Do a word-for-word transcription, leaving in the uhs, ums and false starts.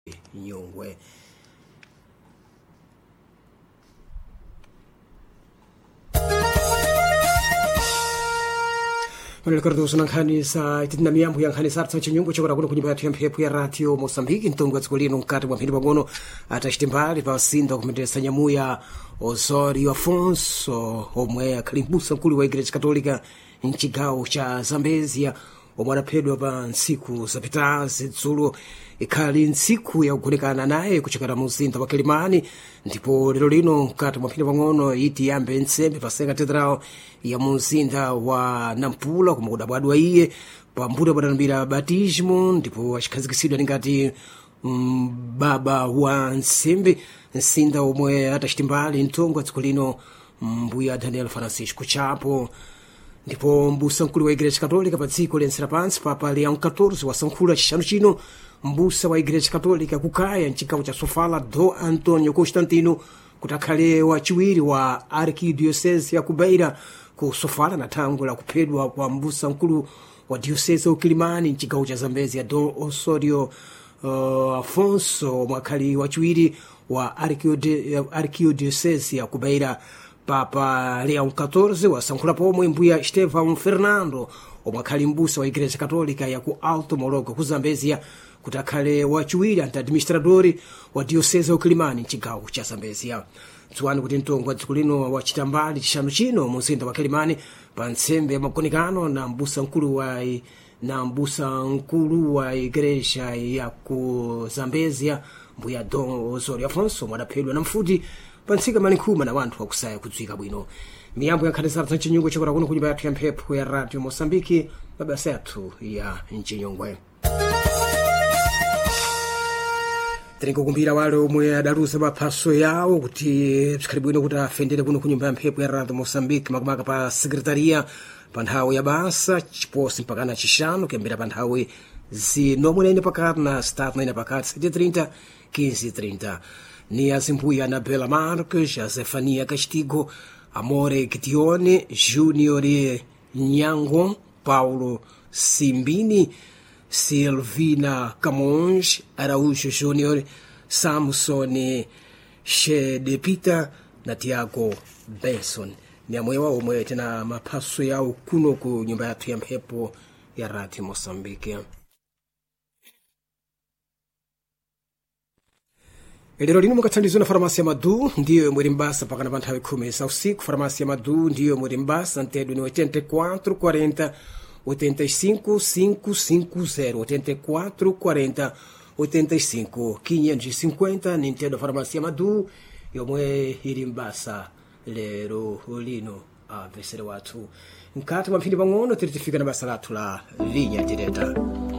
Nyungwe. Ricordo sono anche sa itinamiambo yang hani sartsa chinyungu chokora kuno kunyumba yathu yamphepo ya radio Mosambiki ntongo atsikolino mkati mwa mphindi pang'ono atachitimbali pa sinda kumenderesa nyamuya Osorio Afonso omwe akhalimbusa mkulu wa Igreja Katolika mchigawo cha Zambezia omwe adaphedwa pa ntsiku zapitazi dzulo ikhali ntsiku yakugonekana naye kuchokera mu mzinda wa Kilimani, ndipo lero lino mkati mwa mphindi pang'ono iti yambe nsembe pa Katedral ya mu mzinda wa Nampula kumwe kudabwadwa iye pambuto padanambira batismo, ndipo achikhazikitsidwa ngati mm, baba wa nsembe mzinda omwe atachitimbali ntongo atsiku lino mbuya Daniel Francisco Chapo. Ndipo mbusa mkulu wa Igreja Katolika pa dziko lensera pansi Papa Leão quatorze wasankhula chishanu chino mbusa wa Igreja Katolika kukaya mchigawo cha Sofala do Antonio Constantino kuti akhale wachiwiri wa Arquidiocese ya Kubeira ku Sofala na thango la kuphedwa kwa mbusa mkulu wa diocese ya Kilimani mchigawo cha Zambezia do Osorio uh, Afonso mwakhali wachiwiri wa Arquidiocese ya Kubeira. Papa Leão quatorze wasankhula pomwe mbuya Estevão Fernando omwe akhali mbusa wa Igreja Katolika ya ku Alto Mologo ku Zambezia kuti akhale wachiwiri ante administradori wa diocese ya Kilimani mchigawo cha Zambezia. Tsuwani kuti ntongo adziko lino wachitambali chishanu chino mu mzinda wa Kilimani pa nsembe ya magonekano na mbusa mkulu wa na mbusa mkulu wa Igreja ya ku Zambezia mbuya Dom Osorio Afonso mwadaphedwa na mfuti pansika manikhuma na wanthu wakusaya kudzwika bwino. Miyambo yankhanisara za chinyungu chokora kuno kunyumba yathu ya mphepo ya radio Mosambiki mabasa yathu ya mchinyungwe. Tinikukumbira wale omwe adaluza maphaso yawo kuti psikhali bwino kuti afendere kuno kunyumba ya mphepo ya radio Mosambiki makamaka pa sekretaria pa nthawi ya basa chiposi mpakana chishanu kuyambira pa nthawi zinomwe naine pakati na start naine pakati sete trinta quinze trinta. Ni azimbuya Anabela Marques, a Zefania Castigo, Amore Gitione, Junior Nyango, Paulo Simbini, Silvina Camões, Araújo Júnior, Samson Shedepita na Tiago Benson. Ni amwewa omwe tena maphaso yawo kuno ku nyumba yathu ya mphepo ya radio Mosambiki. Lero lino mukathandizwa na Farmasi ya Madu ndiyo mweri mbasa pakana pa nthawi khumi za usiku. Farmasi ya Madu ndiyo mweri mbasa ntedo ni oitenta e quatro quarenta oitenta e cinco quinhentos oitenta e quatro quarenta oitenta e cinco quinhentos e cinquenta ni ntedo Farmasi ya Madu yomwe ili mbasa lero lino a vesere wathu. Nkati mwa mphindi pang'ono tiritifika na basa lathu la linha direta.